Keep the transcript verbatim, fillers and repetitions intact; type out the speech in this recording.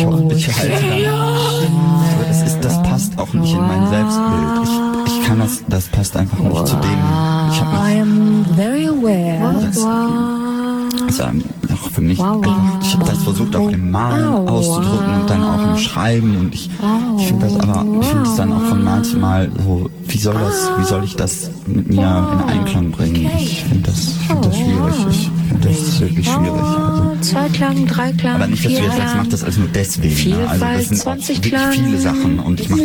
sportliche Haltung. Aber das ist, das passt auch nicht in mein Selbstbild. Ich, ich kann das, das passt einfach nicht zu dem. Ich habe I am very aware. das, also auch für mich einfach, ich habe das versucht auch im Malen auszudrücken und dann auch im Schreiben und ich, ich finde das aber, ich finde das dann auch von Mal zu Mal so, wie soll das, wie soll ich das mit mir in Einklang bringen? Ich finde das, ich finde das schwierig, ich finde das wirklich schwierig. Also, Zwei Klang, drei Klang, aber nicht, dass du vier jetzt sagst, ich Klang. mach das alles nur deswegen. Ne? Also das sind auch zwanzig wirklich Klang. viele Sachen und ich mach